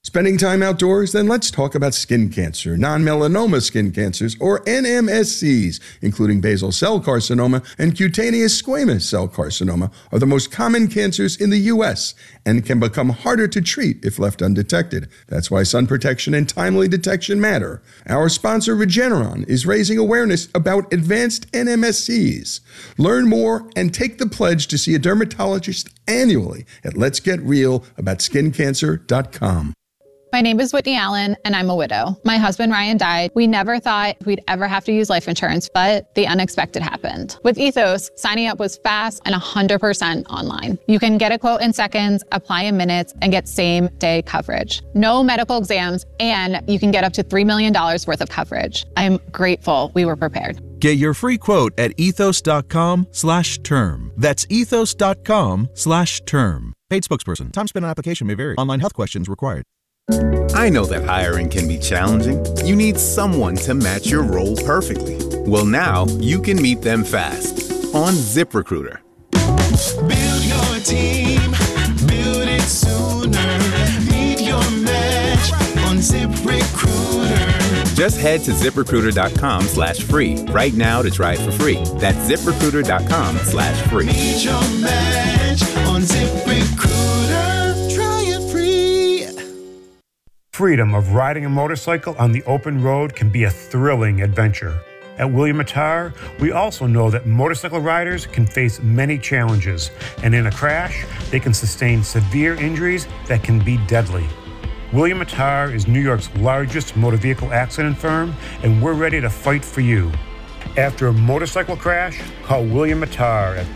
Spending time outdoors? Then let's talk about skin cancer. Non-melanoma skin cancers, or NMSCs, including basal cell carcinoma and cutaneous squamous cell carcinoma, are the most common cancers in the U.S. and can become harder to treat if left undetected. That's why sun protection and timely detection matter. Our sponsor, Regeneron, is raising awareness about advanced NMSCs. Learn more and take the pledge to see a dermatologist annually at letsgetrealaboutSkinCancer.com. My name is Whitney Allen, and I'm a widow. My husband, Ryan, died. We never thought we'd ever have to use life insurance, but the unexpected happened. With Ethos, signing up was fast and 100% online. You can get a quote in seconds, apply in minutes, and get same-day coverage. No medical exams, and you can get up to $3 million worth of coverage. I'm grateful we were prepared. Get your free quote at ethos.com/term. That's ethos.com/term. Paid spokesperson. Time spent on application may vary. Online health questions required. I know that hiring can be challenging. You need someone to match your role perfectly. Well, now you can meet them fast on ZipRecruiter. Build your team, build it sooner. Meet your match on ZipRecruiter. Just head to ZipRecruiter.com/free right now to try it for free. That's ZipRecruiter.com/free. Meet your match on ZipRecruiter. Try it free. Freedom of riding a motorcycle on the open road can be a thrilling adventure. At William Attar, we also know that motorcycle riders can face many challenges, and in a crash, they can sustain severe injuries that can be deadly. William Attar is New York's largest motor vehicle accident firm, and we're ready to fight for you. After a motorcycle crash, call William Attar at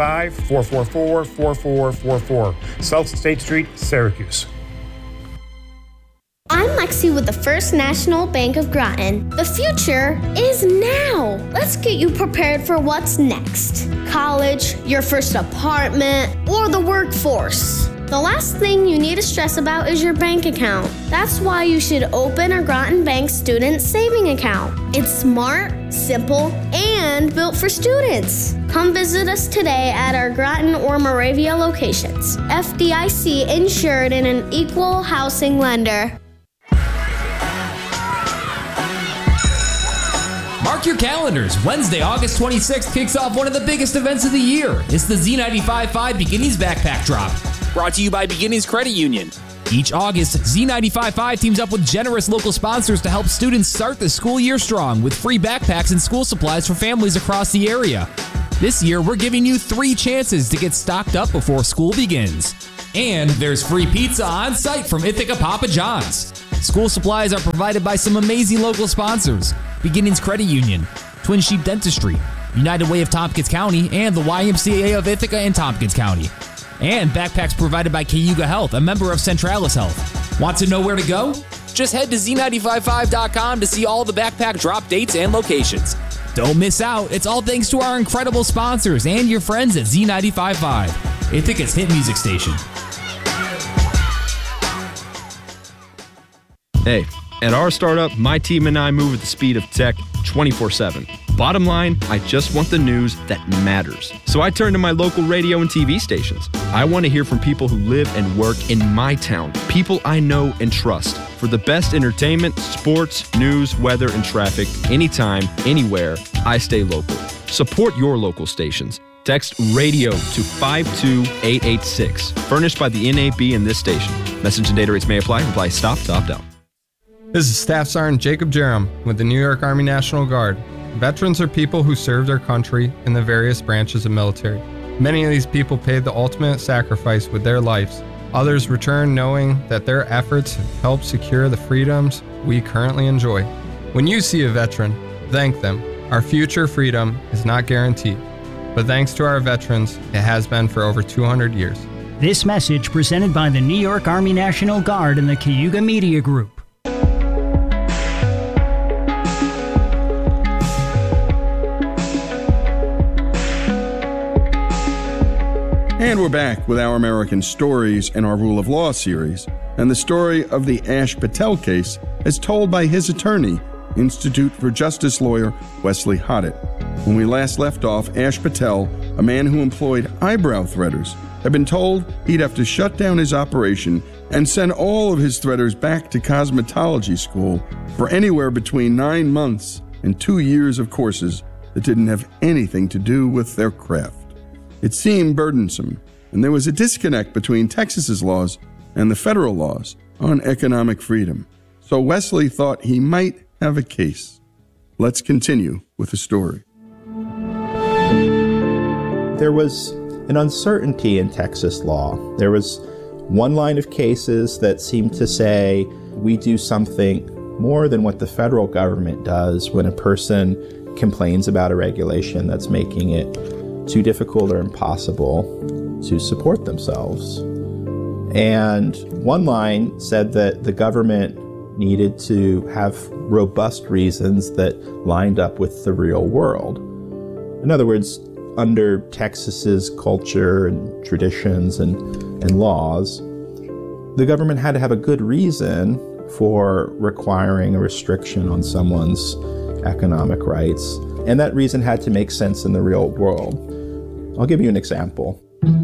315-444-4444, South State Street, Syracuse. I'm Lexi with the First National Bank of Groton. The future is now. Let's get you prepared for what's next. College, your first apartment, or the workforce. The last thing you need to stress about is your bank account. That's why you should open a Groton Bank student saving account. It's smart, simple, and built for students. Come visit us today at our Groton or Moravia locations. FDIC insured and an equal housing lender. Mark your calendars. Wednesday, August 26th kicks off one of the biggest events of the year. It's the Z95.5 Beginnings Backpack Drop. Brought to you by Beginnings Credit Union. Each August, Z95.5 teams up with generous local sponsors to help students start the school year strong with free backpacks and school supplies for families across the area. This year, we're giving you 3 chances to get stocked up before school begins. And there's free pizza on site from Ithaca Papa John's. School supplies are provided by some amazing local sponsors: Beginnings Credit Union, Twin Sheep Dentistry, United Way of Tompkins County, and the YMCA of Ithaca and Tompkins County. And backpacks provided by Cayuga Health, a member of Centralis Health. Want to know where to go? Just head to Z955.com to see all the backpack drop dates and locations. Don't miss out. It's all thanks to our incredible sponsors and your friends at Z95.5, Ithaca's hit music station. Hey, at our startup, my team and I move at the speed of tech 24/7. Bottom line, I just want the news that matters. So I turn to my local radio and TV stations. I want to hear from people who live and work in my town, people I know and trust. For the best entertainment, sports, news, weather, and traffic, anytime, anywhere, I stay local. Support your local stations. Text RADIO to 52886. Furnished by the NAB and this station. Message and data rates may apply. Reply stop to opt out. This is Staff Sergeant Jacob Jerem with the New York Army National Guard. Veterans are people who serve their country in the various branches of military. Many of these people paid the ultimate sacrifice with their lives. Others return knowing that their efforts have helped secure the freedoms we currently enjoy. When you see a veteran, thank them. Our future freedom is not guaranteed, but thanks to our veterans, it has been for over 200 years. This message presented by the New York Army National Guard and the Cayuga Media Group. And we're back with Our American Stories and our Rule of Law series, and the story of the Ash Patel case as told by his attorney, Institute for Justice lawyer Wesley Hoddett. When we last left off, Ash Patel a man who employed eyebrow threaders, had been told he'd have to shut down his operation and send all of his threaders back to cosmetology school for anywhere between 9 months and 2 years of courses that didn't have anything to do with their craft. It seemed burdensome, and there was a disconnect between Texas's laws and the federal laws on economic freedom. So Wesley thought he might have a case. Let's continue with the story. There was an uncertainty in Texas law. There was one line of cases that seemed to say we do something more than what the federal government does when a person complains about a regulation that's making it too difficult or impossible to support themselves. And one line said that the government needed to have robust reasons that lined up with the real world. In other words, under Texas's culture and traditions and laws, the government had to have a good reason for requiring a restriction on someone's economic rights, and that reason had to make sense in the real world. I'll give you an example.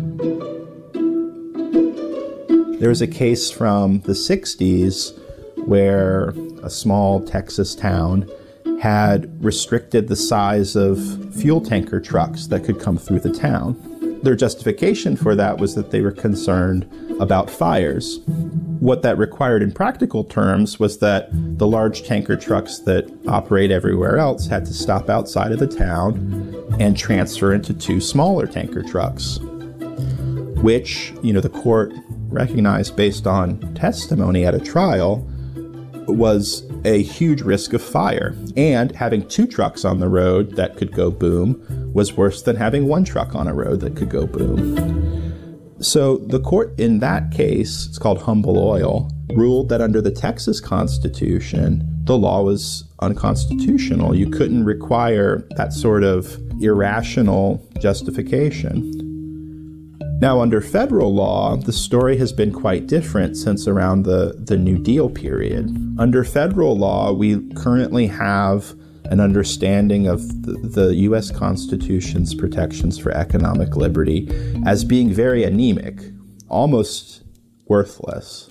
There was a case from the 60s where a small Texas town had restricted the size of fuel tanker trucks that could come through the town. Their justification for that was that they were concerned about fires. What that required in practical terms was that the large tanker trucks that operate everywhere else had to stop outside of the town and transfer into 2 smaller tanker trucks, which, the court recognized based on testimony at a trial was a huge risk of fire, and having 2 trucks on the road that could go boom was worse than having 1 truck on a road that could go boom. So the court in that case, it's called Humble Oil, ruled that under the Texas Constitution, the law was unconstitutional. You couldn't require that sort of irrational justification. Now, under federal law, the story has been quite different since around the New Deal period. Under federal law, we currently have an understanding of the U.S. Constitution's protections for economic liberty as being very anemic, almost worthless.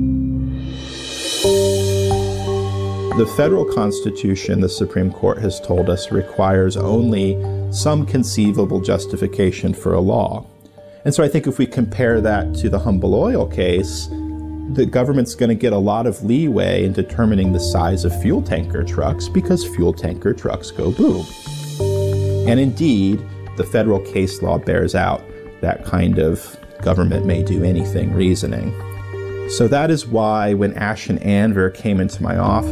The federal Constitution, the Supreme Court has told us, requires only some conceivable justification for a law. And so I think if we compare that to the Humble Oil case, the government's going to get a lot of leeway in determining the size of fuel tanker trucks because fuel tanker trucks go boom. And indeed, the federal case law bears out that kind of government may do anything reasoning. So that is why when Ash and Anver came into my office,